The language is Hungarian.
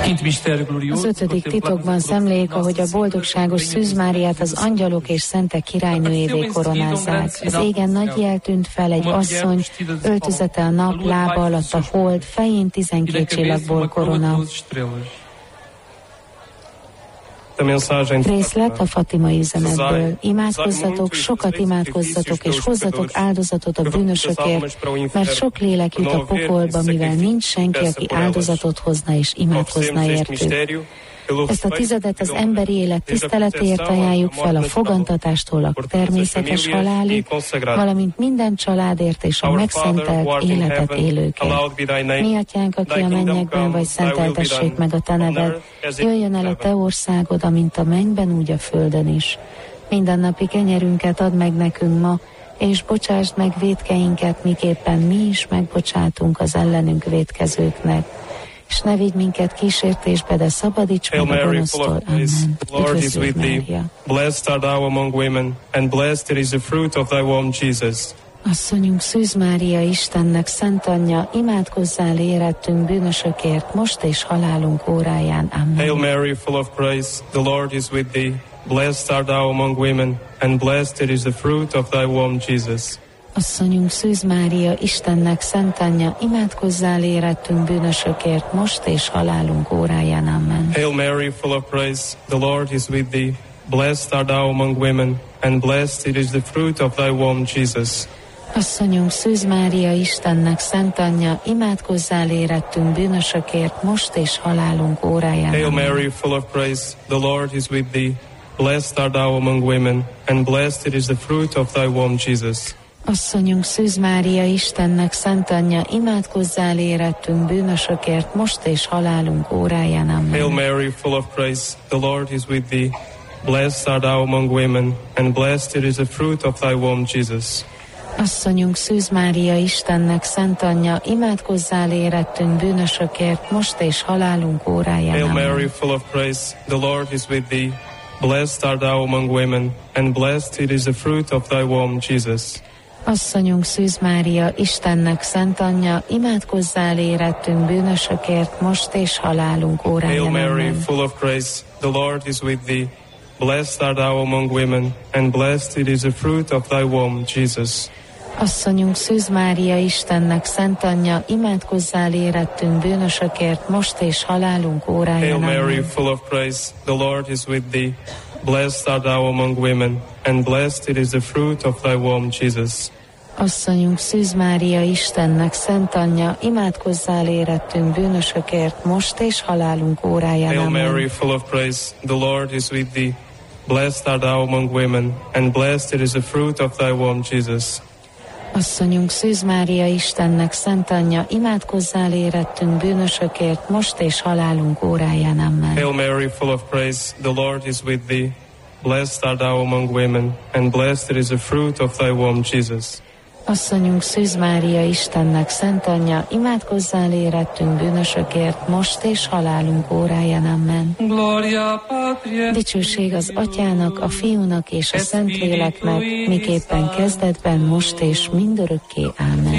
Az 5. titokban szemléljük, ahogy a boldogságos Szűz Máriát az angyalok és szentek királynőjévé koronázzák. Az égen nagy jel tűnt fel, egy asszony, öltözete a nap, lába alatt a hold, fején 12 csillagból korona. Részlet a fatimai üzenetből. Imádkozzatok, sokat imádkozzatok, és hozzatok áldozatot a bűnösökért, mert sok lélek jut a pokolba, mivel nincs senki, aki áldozatot hozna és imádkozna értük. Ezt a tizedet az emberi élet tiszteletéért ajánljuk fel a fogantatástól a természetes halálig, valamint minden családért és a megszentelt életet élőkért. Mi atyánk, aki a mennyekben vagy, szenteltessék meg a te neved, jöjjön el a te országod, amint a mennyben, úgy a földön is. Mindennapi kenyerünket add meg nekünk ma, és bocsásd meg vétkeinket, miképpen mi is megbocsátunk az ellenünk vétkezőknek. És ne vigy minket kísértésbe, de szabadíts meg a gonosztól. Amen. Üdvözlő Mária. Blessed art thou among women, and blessed is the fruit of thy womb, Jesus. Asszonyunk Szűz Mária, Istennek szent anyja, imádkozzál érettünk bűnösökért, most és halálunk óráján. Amen. Hail Mary, full of grace, the Lord is with thee. Blessed art thou among women, and blessed is the fruit of thy womb, Jesus. Asszonyunk Szűz Mária, Istennek szent anyja, imádkozzál érettünk bűnösökért, most és halálunk óráján. Amen. Hail Mary, full of grace, the Lord is with thee. Blessed art thou among women, and blessed is the fruit of thy womb, Jesus. Asszonyunk Szűz Mária, Istennek szent anyja, imádkozzál érettünk bűnösökért, most és halálunk óráján. Hail Amen. Mary, full of grace, the Lord is with thee. Blessed art thou among women, and blessed is the fruit of thy womb, Jesus. Asszonyunk Szűz Mária, Istennek szent anyja, imádkozzál érettünk bűnösökért, most és halálunk óráján. Amen. Hail Mary, full of grace, the Lord is with thee. Blessed art thou among women, and blessed is the fruit of thy womb, Jesus. Asszonyunk Szűz Mária, Istennek szent anyja, imádkozzál érettünk bűnösökért, most és halálunk óráján. Hail Amen. Mary, full of grace, the Lord is with thee. Blessed art thou among women, and blessed is the fruit of thy womb, Jesus. Asszonyunk Szűz Mária, Istennek szent anyja, imádkozzál érettünk bűnösökért, most és halálunk óráján. Hail Mary, Amen. full of grace, the Lord is with thee. Blessed art thou among women, and blessed is the fruit of thy womb, Jesus. Asszonyunk Szűz Mária, Istennek szent anyja, imádkozzál érettünk bűnösökért, most és halálunk óráján. Hail Mary, Amen. full of grace, the Lord is with thee. Blessed art thou among women, and blessed is the fruit of thy womb, Jesus. Asszonyunk Szűz Mária, Istennek szent anyja, imádkozzál érettünk bűnösökért, most és halálunk óráján. Hail Amen. Mary, full of grace, the Lord is with thee. Blessed art thou among women, and blessed is the fruit of thy womb, Jesus. Asszonyunk Szűz Mária, Istennek szent anyja, imádkozzál érettünk bűnösökért, most és halálunk óráján. Amen. Hail Mary, full of grace, the Lord is with thee. Blessed art thou among women, and blessed is the fruit of thy womb, Jesus. Asszonyunk Szűz Mária, Istennek szent anyja, imádkozzál érettünk bűnösökért, most és halálunk óráján. Amen. Dicsőség az Atyának, a Fiúnak és a Szentléleknek, miképpen kezdetben, most és mindörökké. Amen.